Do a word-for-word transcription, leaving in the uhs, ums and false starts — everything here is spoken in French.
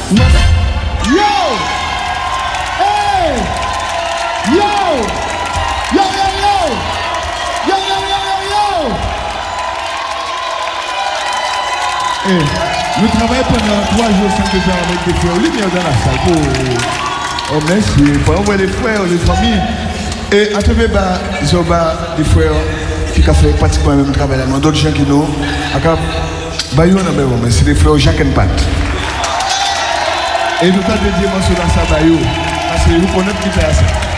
Yo! Hey! Yo! Yo, yo, yo! Yo, yo, yo, yo, yo! Hey, nous travaillons pendant trois jours, cinq heures avec des frères. Lumière dans la salle pour... Oh, merci. Pour envoyer les frères, les familles. Et à travers les Zoba, des frères qui ont fait pratiquement le même travail. D'autres gens qui nous... Mais c'est des frères Jacques et Pat. Et nous avons dédié sur la Sabayou. Parce que vous connaissez qui fait ça.